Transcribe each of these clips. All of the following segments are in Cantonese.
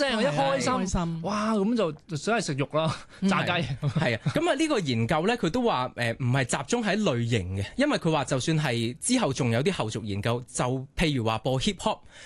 靚，一開心，哇咁就想係食肉啦，炸雞。 係啊，咁啊呢個研究咧，佢都話唔係集中喺類型嘅，因為佢話就算係之後仲有啲後續研究，就譬如話播 hip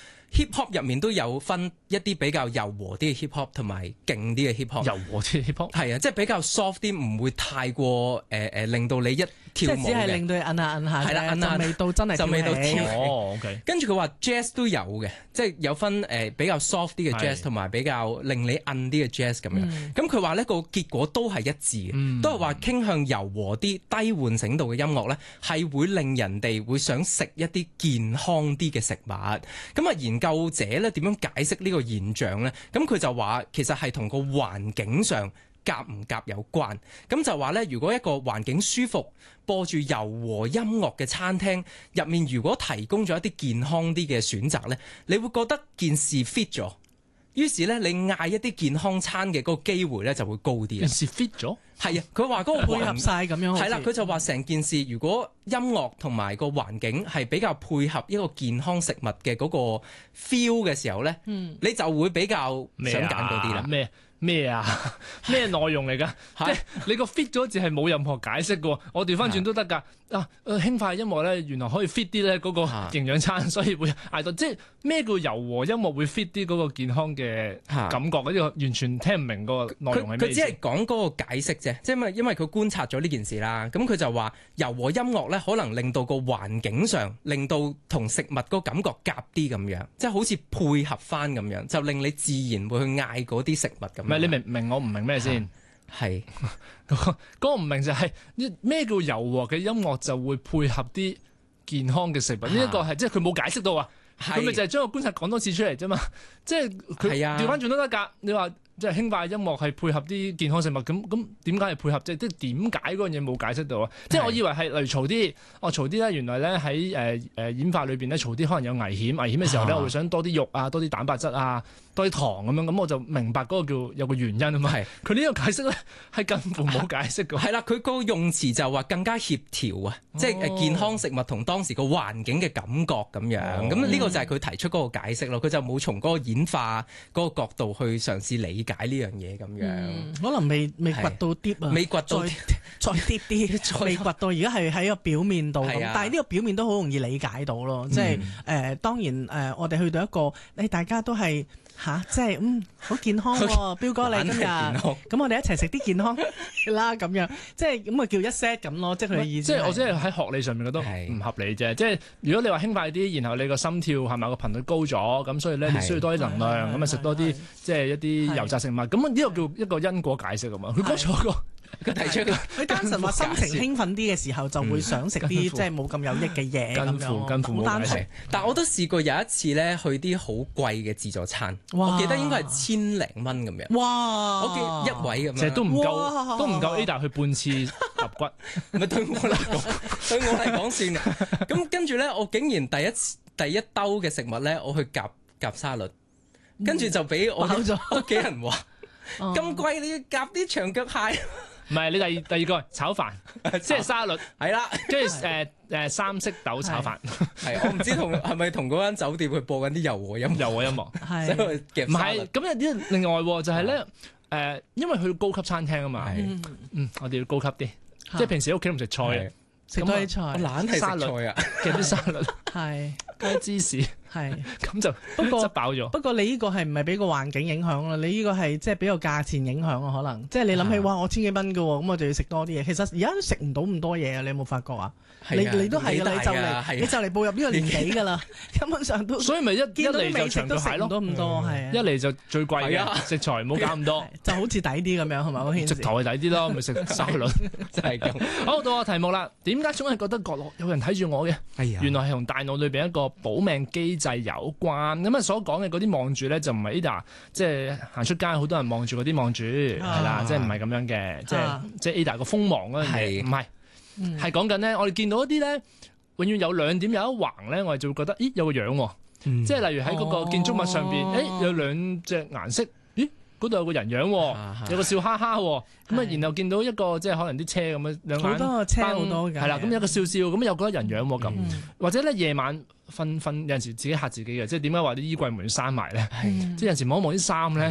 hop 入面都有分一啲比較柔和啲嘅 hip hop 同埋勁啲嘅 hip hop。 柔和啲 hip hop 係啊，即係比較 soft 啲，唔會太過令到你一跳舞嘅， 即係只係令到你摁下摁下， 係啦， 就未到真係就未到跳。 哦，OK。 跟住佢話 jazz 都有嘅，即係有分比較 soft 啲嘅 jazz 同埋比較令你摁啲嘅 jazz 咁樣。咁佢話呢個結果都係一致嘅，都係話傾向柔和啲、低喚醒度嘅音樂咧，係會令人哋會想食一啲健康啲嘅食物。咁啊，研究者咧點樣解釋呢個現象咧？咁佢就話其實係同個環境上夾唔夾有關。咁就話咧，如果一個環境舒服，播住柔和音樂嘅餐廳入面，如果提供咗一啲健康啲嘅選擇咧，你會覺得件事 fit 咗。於是咧，你嗌一啲健康餐嘅嗰個機會咧就會高啲。 件事 fit 咗？ 係啊，佢話嗰個配合晒咁樣。 係啦，佢就話成件事，如果音樂同埋個環境係比較配合一個健康食物嘅嗰個 feel 嘅時候咧，你就會比較想揀嗰啲啦。 咩啊？咩內容嚟㗎？即係你個 fit 咗字係冇任何解釋嘅。我調翻轉都得㗎。輕快音樂咧，原來可以 fit 啲咧嗰個營養餐，所以會嗌到。即係咩叫柔和音樂會 fit 啲嗰個健康嘅感覺？呢個完全聽唔明個內容係咩意思？ 佢只係講嗰個解釋啫，即係因為佢觀察咗呢件事啦。咁佢就話柔和音樂咧，可能令到個環境上，令到同食物個感覺夾啲咁樣，即係好似配合翻咁樣，就令你自然會去嗌嗰啲食物咁。 唔係你明唔明我唔明咩先？ 係嗰個唔明就係咩叫柔和嘅音樂就會配合啲健康嘅食物？呢一個係即係佢冇解釋到啊！佢咪就係將個觀察講多次出嚟啫嘛！即係佢調翻轉都得㗎。你話即係輕快音樂係配合啲健康食物，咁點解係配合啫？即係點解嗰樣嘢冇解釋到啊？即係我以為係例如嘈啲，嘈啲咧，原來咧喺演化裏邊咧嘈啲可能有危險嘅時候咧，我會想多啲肉啊，多啲蛋白質啊，多啲糖咁樣，咁我就明白嗰個叫有個原因啊嘛。係佢呢個解釋咧係近乎冇解釋㗎。 係啦，佢個用詞就話更加協調啊，即係健康食物同當時個環境嘅感覺咁樣。咁呢個就係佢提出嗰個解釋咯。佢就冇從嗰個演化嗰個角度去嘗試理解呢樣嘢咁樣。 可能未掘到 deep 啊， 未掘到再 deep 啲，未掘到而家係喺個表面度咁。但係呢個表面都好容易理解到咯。即係當然我哋去到一個大家都係。即係好健康喎，彪哥你今日咁我哋一齊食啲健康啦咁樣，即係咁啊叫一 set 咁咯，即係佢嘅意思。 即係我即係喺學理上面覺得唔合理啫。即係如果你話輕快啲，然後你個心跳係咪個頻率高咗，咁所以咧你需要多啲能量，咁啊食多啲即係一啲油炸食物，咁呢個叫一個因果解釋啊嘛。佢講錯個。 佢提出佢單純話心情興奮啲嘅時候就會想食啲即係冇咁有益嘅嘢咁樣， 近乎冇解釋。 但我都試過有一次咧去啲好貴嘅自助餐，我記得應該係1000零蚊咁樣。 哇！ 我記一位咁樣， 其實都唔夠 Ada 去半次揼骨。 唔係對我嚟講算啦。咁跟住咧，我竟然第一兜嘅食物咧，我去夾沙律，跟住就俾我屋企人話咁貴，你要夾啲長腳蟹。 唔係，你第二個炒飯，即係沙律， 係啦， 跟住三色豆炒飯， 係我唔知係咪同嗰間酒店去播緊啲柔和音樂， 係唔係？咁有啲另外就係咧因為去高級餐廳啊嘛，我哋要高級啲，即係平時屋企唔食菜嘅， 食多啲菜， 懶係食菜啊， 夾啲沙律， 係加啲芝士。 係咁就不過執飽咗。不過你呢個係唔係俾個環境影響啦？你呢個係即係俾個價錢影響啊？可能即係你諗起哇，我1000幾蚊嘅喎，咁我就要食多啲嘢。其實而家都食唔到咁多嘢啊！你有冇發覺啊？你都係㗎，你就嚟步入呢個年紀㗎啦，根本上都所以咪一嚟就長腳蟹咯， 咁多係一嚟就最貴嘅食材，唔好搞咁多， 就好似抵啲咁樣係咪？ 直頭係抵啲咯，咪食沙律就係咁。 好，到我題目啦。點解總係覺得角落有人睇住我嘅？原來係同大腦裏邊一個保命機制有關。咁啊，所講嘅嗰啲望住咧，就唔係 Ada，即係行出街好多人望住嗰啲望住，係啦，即係唔係咁樣嘅，即係 Ada 個鋒芒嗰樣嘢，唔係，係講緊咧，我哋見到一啲咧，永遠有兩點有一橫咧，我哋就會覺得，咦，有個樣喎，即係例如喺嗰個建築物上邊，有兩隻顏色，咦，嗰度有個人樣喎，有個笑哈哈喎，咁啊，然後見到一個即係可能啲車咁樣兩眼， 好多車好多嘅， 係啦，咁有個笑笑，咁又覺得人樣喎咁，或者咧夜晚瞓有陣時自己嚇自己嘅，即係點解話啲衣櫃門要閂埋咧？即係有陣時望一望啲衫咧，